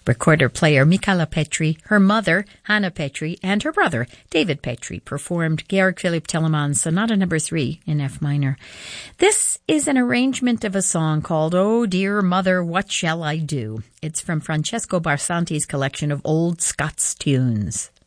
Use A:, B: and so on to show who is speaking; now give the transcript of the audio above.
A: Recorder-player Michala Petri, her mother, Hannah Petri, and her brother, David Petri, performed Georg Philipp Telemann's Sonata No. 3 in F minor. This is an arrangement of a song called "Oh Dear Mother, What Shall I Do?" It's from Francesco Barsanti's collection of old Scots tunes.